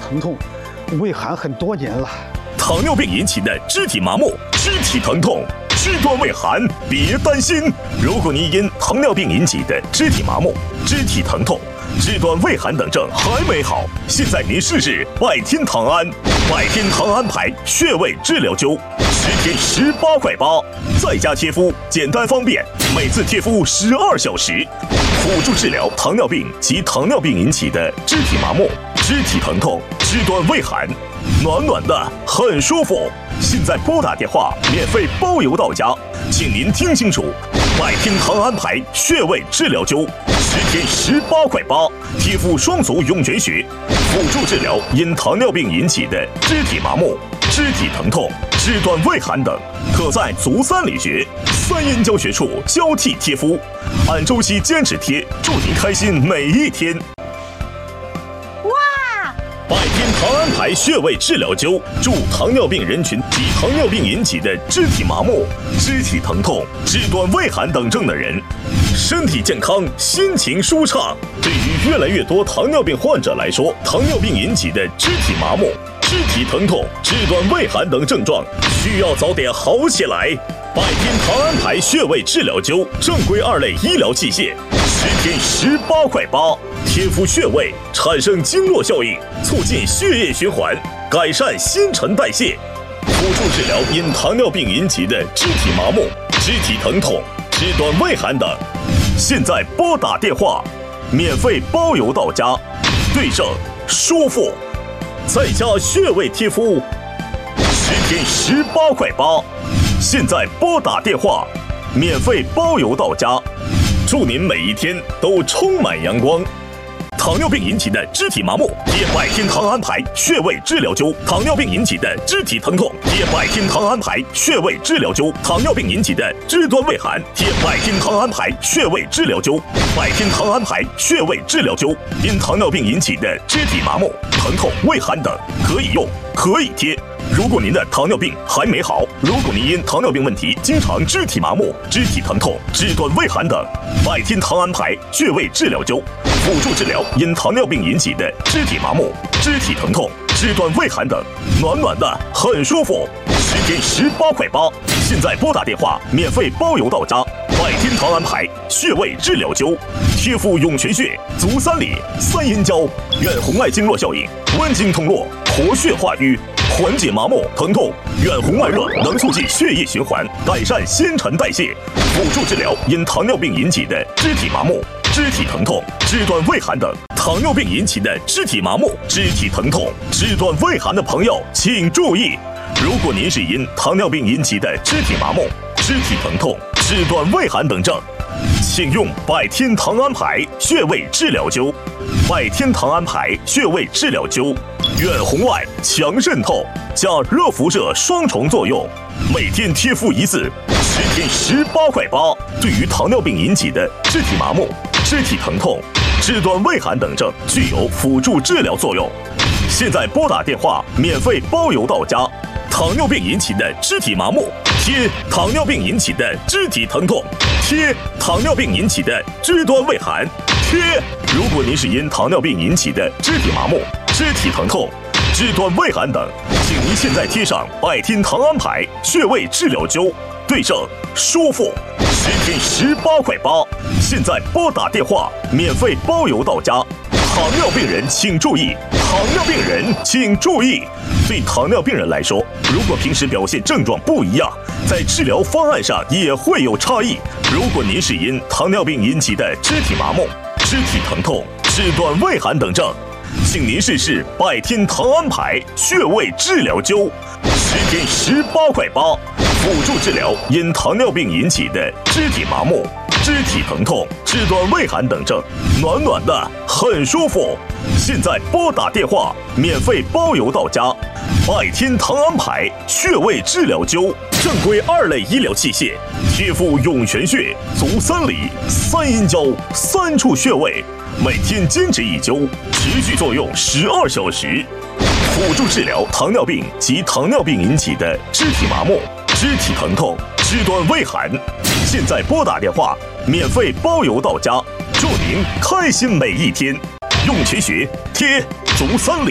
疼痛，胃寒很多年了。 糖尿病引起的肢体麻木、肢体疼痛、肢端胃寒，别担心。如果你因糖尿病引起的肢体麻木、肢体疼痛、肢端胃寒等症还没好，现在您试试百天糖安。百天糖安牌穴位治疗灸，10天18块8，在家贴敷，简单方便，每次贴敷12小时，辅助治疗糖尿病及糖尿病引起的肢体麻木、肢体疼痛、肢端胃寒，暖暖的，很舒服。现在拨打电话，免费包邮到家，请您听清楚，百天糖安牌穴位治疗灸，10天18块8，贴敷双足涌泉穴，辅助治疗因糖尿病引起的肢体麻木、肢体疼痛、肢端胃寒等，可在足三里穴、三阴交穴处交替贴敷，按周期坚持贴，祝您开心每一天。百天糖安牌穴位治疗灸，助糖尿病人群及糖尿病引起的肢体麻木、肢体疼痛、肢端胃寒等症的人，身体健康，心情舒畅。对于越来越多糖尿病患者来说，糖尿病引起的肢体麻木、肢体疼痛、肢端胃寒等症状，需要早点好起来。百天糖安牌穴位治疗灸，正规2类医疗器械，10天18块8，贴敷穴位产生经络效应，促进血液循环，改善新陈代谢，辅助治疗因糖尿病引起的肢体麻木、肢体疼痛、肢端胃寒等。现在拨打电话，免费包邮到家，对症舒服，在家穴位贴敷，10天18块8。现在拨打电话，免费包邮到家，祝您每一天都充满阳光。糖尿病引起的肢体麻木，贴百天糖安牌穴位治疗灸；糖尿病引起的肢体疼痛，贴百天糖安牌穴位治疗灸；糖尿病引起的肢端胃寒，贴百天糖安牌穴位治疗灸。百天糖安牌穴位治疗灸，因糖尿病引起的肢体麻木、疼痛、胃寒等，可以用，可以贴。如果您的糖尿病还没好，如果您因糖尿病问题经常肢体麻木、肢体疼痛、肢端胃寒等，百天糖安牌穴位治疗灸，辅助治疗因糖尿病引起的肢体麻木、肢体疼痛、肢端胃寒等，暖暖的，很舒服。10天18块8，现在拨打电话，免费包邮到家。百天糖安牌穴位治疗灸，贴敷涌泉穴、足三里、三阴交，远红外经络效应，温经通络，活血化瘀，缓解麻木疼痛。远红外热能促进血液循环，改善新陈代谢，辅助治疗因糖尿病引起的肢体麻木、肢体疼痛、肢端胃寒等。糖尿病引起的肢体麻木、肢体疼痛、肢端胃寒的朋友，请注意，如果您是因糖尿病引起的肢体麻木、肢体疼痛、肢端胃寒等症，请用百天糖安牌穴位治疗灸。百天糖安牌穴位治疗灸，远红外强渗透加热辐射双重作用，每天贴敷一次，10天18块8。对于糖尿病引起的肢体麻木、肢体疼痛、肢端胃寒等症，具有辅助治疗作用。现在拨打电话，免费包邮到家。糖尿病引起的肢体麻木，贴糖尿病引起的肢体疼痛，贴糖尿病引起的肢端胃寒，贴。如果您是因糖尿病引起的肢体麻木、肢体疼痛、肢端胃寒等，请您现在贴上百天糖安牌穴位治疗灸，对症舒服，10天18块8。现在拨打电话，免费包邮到家。糖尿病人请注意，糖尿病人请注意。对糖尿病人来说，如果平时表现症状不一样，在治疗方案上也会有差异。如果您是因糖尿病引起的肢体麻木、肢体疼痛、肢端胃寒等症，请您试试百天糖安牌穴位治疗灸，10天18块8，辅助治疗因糖尿病引起的肢体麻木、肢体疼痛、肢端胃寒等症，暖暖的，很舒服。现在拨打电话，免费包邮到家。百天糖安牌穴位治疗灸，正规2类医疗器械，贴敷涌泉穴、足三里、三阴交3处穴位，每天坚持一灸，持续作用12小时，辅助治疗糖尿病及糖尿病引起的肢体麻木、肢体疼痛、肢端胃寒。现在拨打电话，免费包邮到家，祝您开心每一天。涌泉穴贴足三里。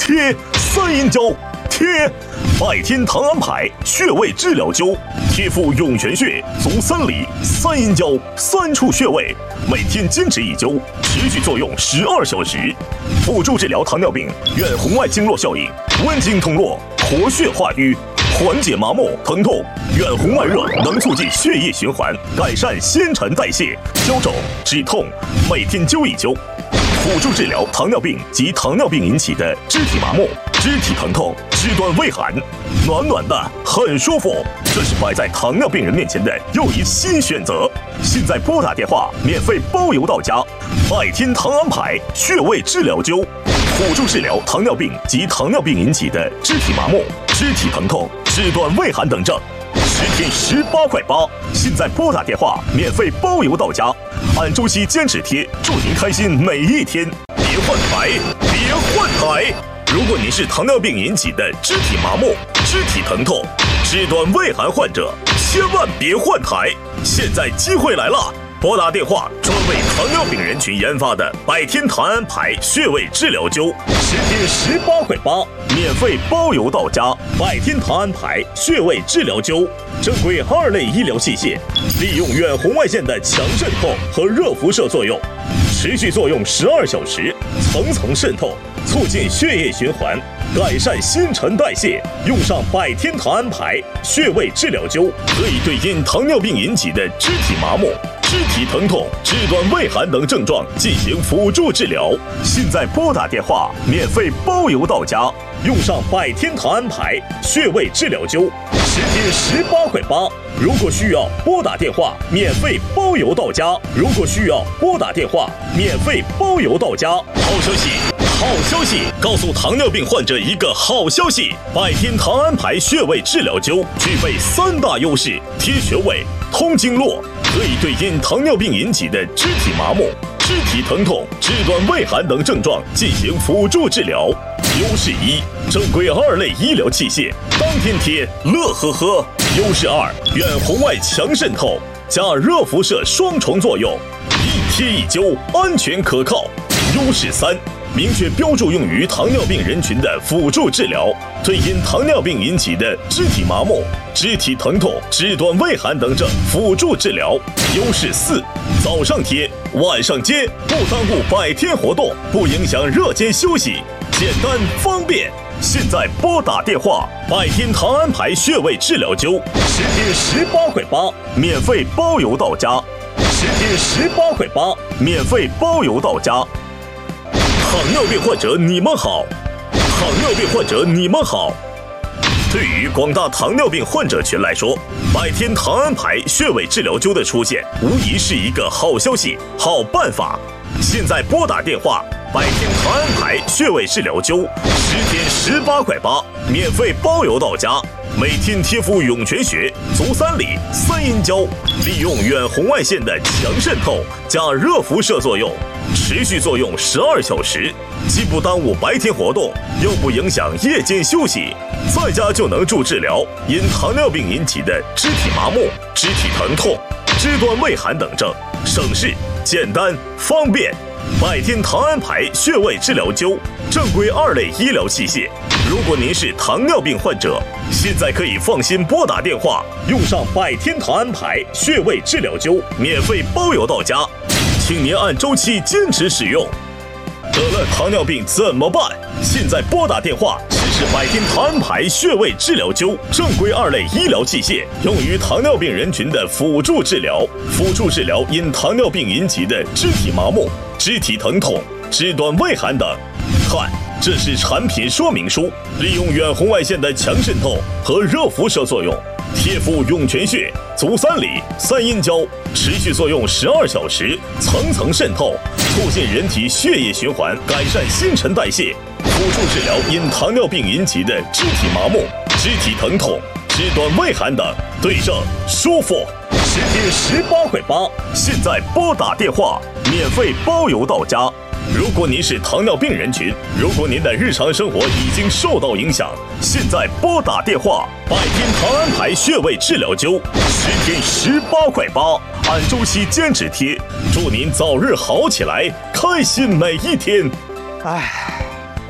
贴3阴交，贴拜天堂安牌穴位治疗灸，贴敷涌泉穴、足三里、3阴交3处穴位，每天坚持1灸，持续作用12小时，辅助治疗糖尿病远红外经络效应，温经通络，活血化瘀，缓解麻木疼痛。远红外热能促进血液循环，改善新陈代谢，消肿止痛，每天灸1灸。辅助治疗糖尿病及糖尿病引起的肢体麻木、肢体疼痛、肢端畏寒，暖暖的，很舒服。这是摆在糖尿病人面前的又一新选择。现在拨打电话，免费包邮到家。拜天堂安牌穴位治疗灸，辅助治疗糖尿病及糖尿病引起的肢体麻木、肢体疼痛、肢端畏寒等症。10天18块8，现在拨打电话，免费包邮到家。按周期坚持贴，祝您开心每一天。别换台，别换台！如果您是糖尿病引起的肢体麻木、肢体疼痛、肢端畏寒患者，千万别换台！现在机会来了！拨打电话，专为糖尿病人群研发的百天堂安牌穴位治疗灸，10天18块8，免费包邮到家。百天堂安牌穴位治疗灸，正规2类医疗器械，利用远红外线的强渗透和热辐射作用，持续作用12小时，层层渗透，促进血液循环，改善新陈代谢。用上百天堂安牌穴位治疗灸，可以对因糖尿病引起的肢体麻木、肢体疼痛、肢端畏寒等症状进行辅助治疗。现在拨打电话，免费包邮到家。用上百天堂安牌穴位治疗灸，10天18块8。如果需要拨打电话，免费包邮到家。如果需要拨打电话，免费包邮到家。好消息！好消息！告诉糖尿病患者一个好消息：百天堂安牌穴位治疗灸具备3大优势：贴穴位、通经络，可以对因糖尿病引起的肢体麻木、肢体疼痛、肢端畏寒等症状进行辅助治疗。优势1，正规2类医疗器械，当天贴，乐呵呵。优势2，远红外强渗透加热辐射双重作用，一贴一灸，安全可靠。优势3，明确标注用于糖尿病人群的辅助治疗，对因糖尿病引起的肢体麻木、肢体疼痛、肢端畏寒等症辅助治疗。优势4，早上贴，晚上接，不耽误100天活动，不影响热间休息，简单方便。现在拨打电话，百天堂安牌穴位治疗灸，10天18块8，免费包邮到家。10天18块8，免费包邮到家。糖尿病患者你们好，糖尿病患者你们好。对于广大糖尿病患者群来说，百天堂安牌穴位治疗灸的出现，无疑是一个好消息、好办法。现在拨打电话，百天堂安牌穴位治疗灸，10天18块8，免费包邮到家。每天贴敷涌泉穴、足三里、3阴交，利用远红外线的强渗透加热辐射作用，持续作用12小时，既不耽误白天活动，又不影响夜间休息，在家就能助治疗因糖尿病引起的肢体麻木、肢体疼痛、肢端畏寒等症，省事、简单、方便。百天堂安牌穴位治疗灸，正规2类医疗器械。如果您是糖尿病患者，现在可以放心拨打电话，用上百天堂安牌穴位治疗灸，免费包邮到家。请您按周期坚持使用。得了糖尿病怎么办？现在拨打电话，试试百天堂安牌穴位治疗灸，正规2类医疗器械，用于糖尿病人群的辅助治疗，辅助治疗因糖尿病引起的肢体麻木、肢体疼痛、肢端畏寒等。看，这是产品说明书，利用远红外线的强渗透和热辐射作用，贴敷涌泉穴、足三里、3阴交，持续作用12小时，层层渗透，促进人体血液循环，改善新陈代谢，辅助治疗因糖尿病引起的肢体麻木、肢体疼痛、肢端畏寒等，对症舒服。10天18块8，现在拨打电话，免费包邮到家。如果您是糖尿病人群，如果您的日常生活已经受到影响，现在拨打电话，百天堂安牌穴位治疗灸，10天18块8，按周期坚持贴，祝您早日好起来，开心每一天。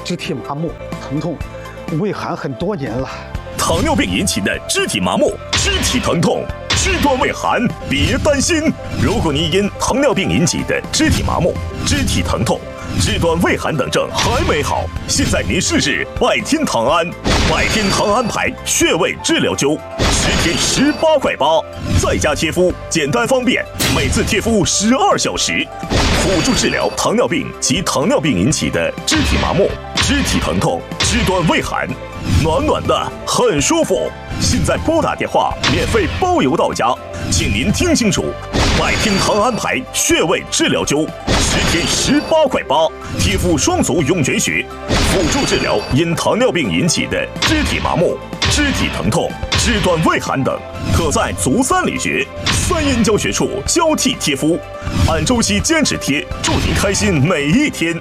肢体麻木、疼痛，畏寒很多年了。 糖尿病引起的肢体麻木、肢体疼痛、肢端畏寒，别担心。如果你因糖尿病引起的肢体麻木、肢体疼痛、肢端畏寒等症还没好，现在您试试百天糖胺。百天糖胺牌穴位治疗灸，10天18块8，在家贴敷，简单方便，每次贴敷12小时，辅助治疗糖尿病及糖尿病引起的肢体麻木、肢体疼痛、肢端畏寒，暖暖的，很舒服。现在拨打电话，免费包邮到家，请您听清楚，百天糖胺牌穴位治疗灸，10天18块8，贴敷双足涌泉穴，辅助治疗因糖尿病引起的肢体麻木、肢体疼痛、肢端畏寒等，可在足三里穴、三阴交穴处交替贴敷，按周期坚持贴，祝您开心每一天。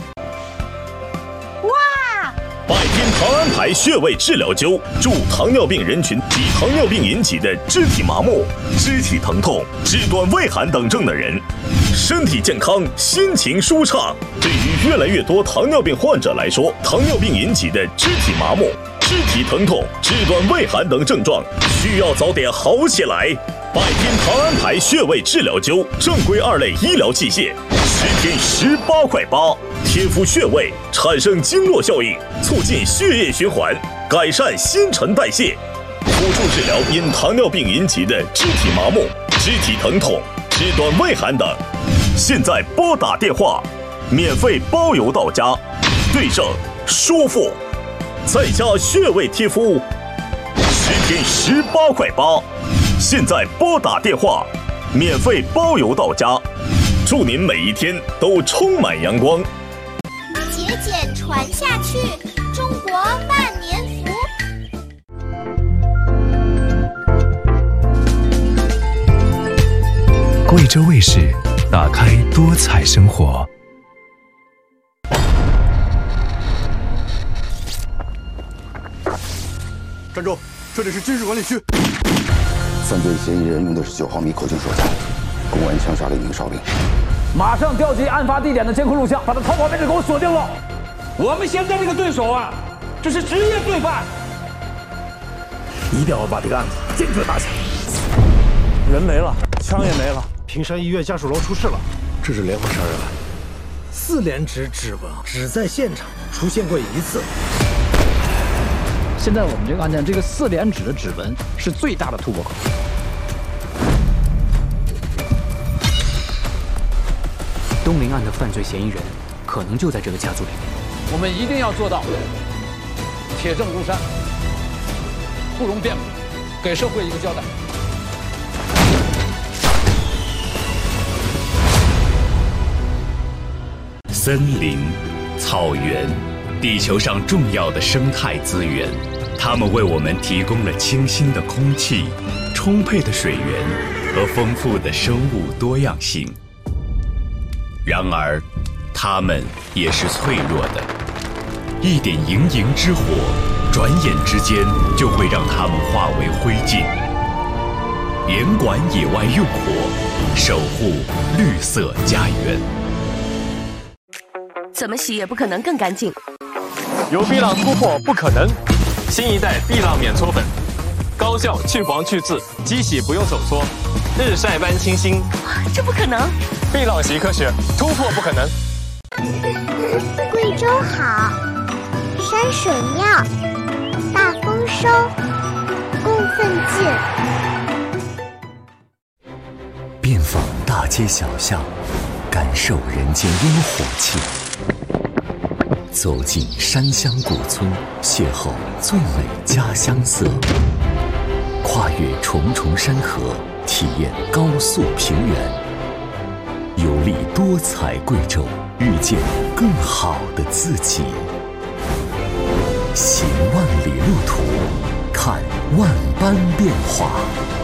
百天糖胺牌穴位治疗灸，助糖尿病人群及糖尿病引起的肢体麻木、肢体疼痛、肢端畏寒等症的人，身体健康，心情舒畅。对于越来越多糖尿病患者来说，糖尿病引起的肢体麻木、肢体疼痛、肢端畏寒等症状，需要早点好起来。百天糖胺牌穴位治疗灸，正规2类医疗器械，10天18块8，贴敷穴位产生经络效应，促进血液循环，改善新陈代谢，辅助治疗因糖尿病引起的肢体麻木、肢体疼痛、肢端畏寒等。现在拨打电话，免费包邮到家，对症舒服，在家穴位贴敷，10天18块8。现在拨打电话，免费包邮到家，祝您每一天都充满阳光。 节俭传下去，中国万年福。 贵州卫视，打开多彩生活。 站住！这里是军事管理区。 犯罪嫌疑人用的是9毫米口径手枪，公安枪杀了1名哨兵。 马上调集案发地点的监控录像，把他逃跑位置给我锁定了。我们现在这个对手啊，这是职业罪犯，一定要把这个案子坚决打响。人没了，枪也没了。 平山医院家属楼出事了， 这是连环杀人案。 4连指指纹只在现场出现过1次。 现在我们这个案件，这个4连指的指纹是最大的突破口。 东陵案的犯罪嫌疑人可能就在这个家族里面。 我们一定要做到铁证如山，不容辩驳，给社会一个交代。 森林、草原，地球上重要的生态资源，它们为我们提供了清新的空气、充沛的水源和丰富的生物多样性。然而，它们也是脆弱的，一点营营之火，转眼之间就会让它们化为灰烬。严管野外用火，守护绿色家园。 怎么洗也不可能更干净。 由碧浪突破不可能，新一代碧浪免搓粉，高效去黄去渍，机洗不用手搓，日晒般清新。 这不可能！ 碧浪习科学，突破不可能。 贵州好，山水妙，大丰收，供奉进。 遍访大街小巷，感受人间烟火气。走进山乡古村，邂逅最美家乡色；跨越重重山河，体验高速平原。游历多彩贵州，遇见更好的自己。行万里路途，看万般变化。